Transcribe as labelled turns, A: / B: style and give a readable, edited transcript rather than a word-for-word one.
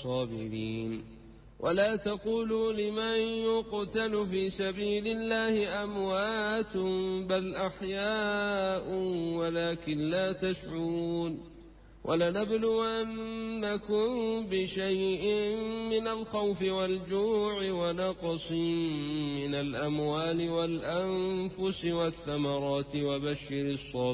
A: الصابرين ولا تقولوا لمن يقتل في سبيل الله أموات بل أحياء ولكن لا تشعرون ولنبلونكم بشيء من الخوف والجوع ونقص من الأموال والأنفس والثمرات وبشر الصابرين